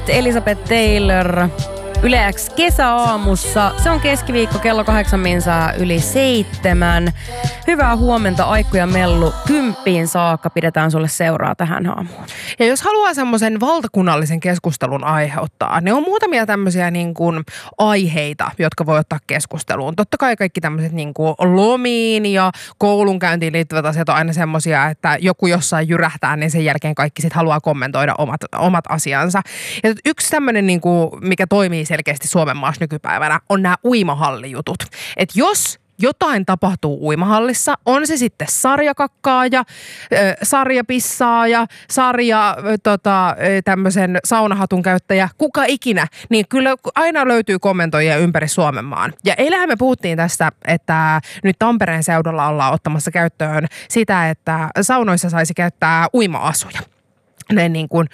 Elizabeth Taylor Yle X kesäaamussa. Se on keskiviikko kello 8 minsaa yli 7. Hyvää huomenta, Aikku ja Mellu. 10 saakka pidetään sulle seuraa tähän aamuun. Ja jos haluaa semmoisen valtakunnallisen keskustelun aiheuttaa, ne on muutamia tämmöisiä niin kuin aiheita, jotka voi ottaa keskusteluun. Totta kai kaikki tämmöiset niin kuin lomiin ja koulunkäyntiin liittyvät asiat on aina semmoisia, että joku jossain jyrähtää, niin sen jälkeen kaikki sit haluaa kommentoida omat asiansa. Ja yksi tämmöinen, niin kuin, mikä toimii selkeästi Suomen maassa nykypäivänä, on nämä uimahallijutut. Että jos jotain tapahtuu uimahallissa, on se sitten sarjakakkaaja, sarjapissaaja, tämmöisen saunahatun käyttäjä, kuka ikinä, niin kyllä aina löytyy kommentoijia ympäri Suomen maan. Ja eilähän me puhuttiin tästä, että nyt Tampereen seudulla ollaan ottamassa käyttöön sitä, että saunoissa saisi käyttää uima-asuja. Ne niin kuin,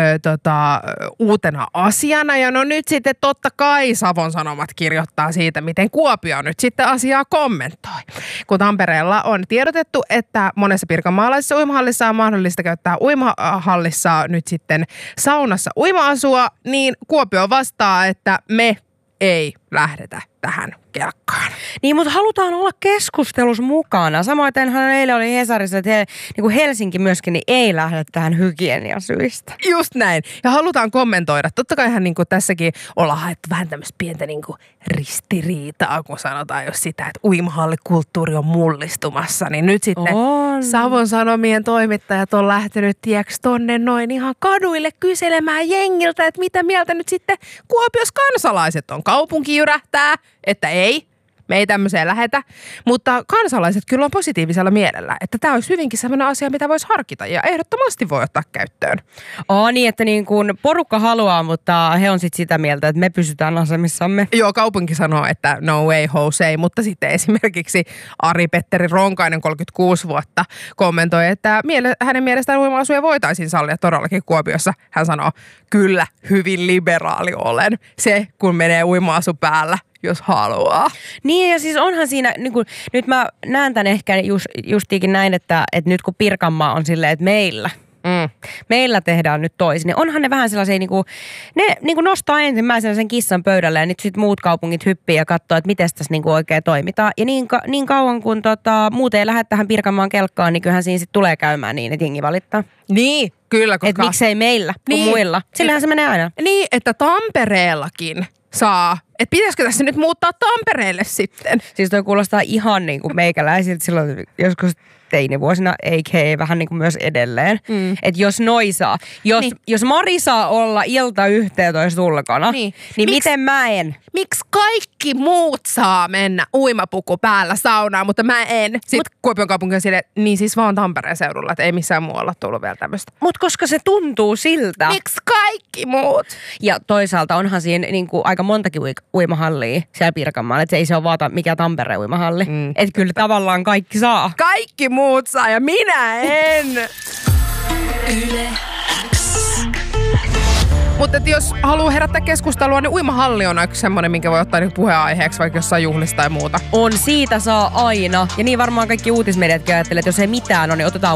uutena asiana. Ja no nyt sitten totta kai Savon Sanomat kirjoittaa siitä, miten Kuopio nyt sitten asiaa kommentoi. Kun Tampereella on tiedotettu, että monessa pirkanmaalaisessa uimahallissa on mahdollista käyttää uimahallissa nyt sitten saunassa uima-asua, niin Kuopio vastaa, että me ei lähdetä tähän kelkkaan. Niin, mutta halutaan olla keskustelussa mukana. Samoitenhan eilen oli Hesarissa, että niin kuin Helsinki myöskin niin ei lähde tähän hygieniasyistä. Just näin. Ja halutaan kommentoida. Totta kaihan niin kuin tässäkin ollaan haettu vähän tämmöistä pientä niin kuin ristiriitaa, kun sanotaan jos sitä, että uimahallikulttuuri on mullistumassa. Niin nyt sitten Savon Sanomien toimittajat on lähtenyt tonne noin ihan kaduille kyselemään jengiltä, että mitä mieltä nyt sitten Kuopiossa kansalaiset on. Kaupunki jyrähtää, että me ei tämmöiseen lähetä, mutta kansalaiset kyllä on positiivisella mielellä, että tämä olisi hyvinkin sellainen asia, mitä voisi harkita ja ehdottomasti voi ottaa käyttöön. Niin, että niin kuin porukka haluaa, mutta he on sitten sitä mieltä, että me pysytään asemissamme. Joo, kaupunki sanoo, että no way, Jose, mutta sitten esimerkiksi Ari-Petteri Ronkainen, 36 vuotta, kommentoi, että hänen mielestään uima-asuja voitaisiin sallia todellakin Kuopiossa. Hän sanoo, kyllä, hyvin liberaali olen. Se, kun menee uima-asu päällä, jos haluaa. Niin, ja siis onhan siinä, niin kuin, nyt mä näen tämän ehkä justiinkin näin, että nyt kun Pirkanmaa on silleen, että meillä tehdään nyt toisin, niin onhan ne vähän sellaisia, ne nostaa ensimmäisenä sen kissan pöydälle ja nyt sitten muut kaupungit hyppii ja katsoo, että miten tässä oikein toimitaan. Ja niin kauan kun muut ei lähde tähän Pirkanmaan kelkkaan, niin kyllähän siinä sitten tulee käymään niin, että jengi valittaa. Niin, kyllä. Että miksei meillä kuin muilla. Sillähän se menee aina. Niin, että Tampereellakin saa. Että pitäisikö tässä nyt muuttaa Tampereelle sitten? Siis toi kuulostaa ihan niin kuin meikäläisiltä silloin joskus teinivuosina, a.k.a. vähän niin kuin myös edelleen. Että jos noi saa, jos Mari saa olla ilta 11 ulkona, niin miten mä en? Miksi kaikki muut saa mennä uimapuku päällä saunaan, mutta mä en? Sitten Kuopion kaupunki on silleen, niin siis vaan Tampereen seudulla, että ei missään muualla tullut vielä tämmöistä. Mutta koska se tuntuu siltä. Miksi kaikki muut? Ja toisaalta onhan siinä niin kuin aika montakin uimahallia siellä Pirkanmaalla, että ei se ole vaan mikä Tampereen uimahalli. Että kyllä tavallaan kaikki saa. Kaikki muut saa ja minä en. Yle X. Mutta jos haluaa herättää keskustelua, niin uimahalli on aika semmoinen, minkä voi ottaa puheenaiheeksi vaikka jossain juhlista tai muuta. On, siitä saa aina. Ja niin varmaan kaikki uutismediatkin ajattelee, että jos ei mitään ole, niin otetaan